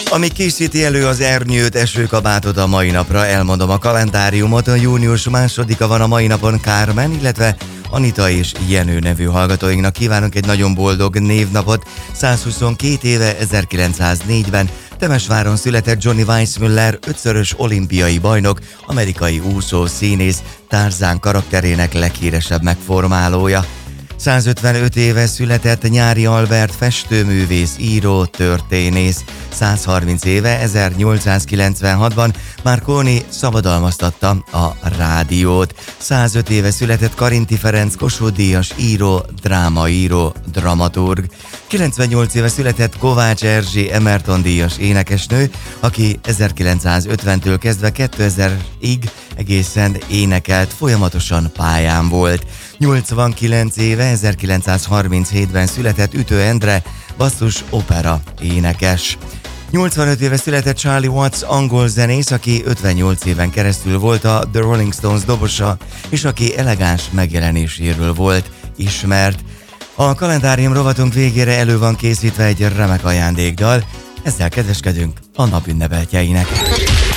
Ami készíti elő az ernyőt, esőkabátot a mai napra, elmondom a kalendáriumot. A június 2-a van a mai napon Carmen, illetve Anita és Jenő nevű hallgatóinknak kívánunk egy nagyon boldog névnapot. 122 éve, 1904-ben Temesváron született Johnny Weissmuller, 5-szörös olimpiai bajnok, amerikai úszó, színész, Tarzán karakterének leghíresebb megformálója. 155 éve született Nyári Albert, festőművész, író, történész. 130 éve, 1896-ban Marconi szabadalmaztatta a rádiót. 105 éve született Karinti Ferenc, Kossuth-díjas író, drámaíró, dramaturg. 98 éve született Kovács Erzsé, Emerton-díjas énekesnő, aki 1950-től kezdve 2000-ig egészen énekelt, folyamatosan pályán volt. 89 éve, 1937-ben született Ütő Endre, basszus opera énekes. 85 éve született Charlie Watts, angol zenész, aki 58 éven keresztül volt a The Rolling Stones dobosa, és aki elegáns megjelenéséről volt ismert. A kalendárium rovatunk végére elő van készítve egy remek ajándékdal, ezzel kedveskedünk a nap ünnepeltjeinek.